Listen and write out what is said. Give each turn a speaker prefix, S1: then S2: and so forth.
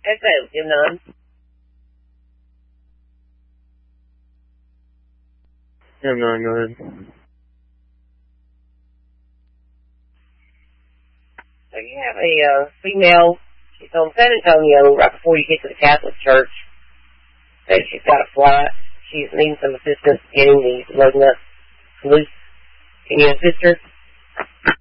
S1: Okay, Jim Nunn.
S2: Jim Nunn, go ahead.
S1: So you have a female, she's on San Antonio right before you get to the Catholic Church. Says she's got a flight. She's needing some assistance getting these lug nuts loose. Can you assist her?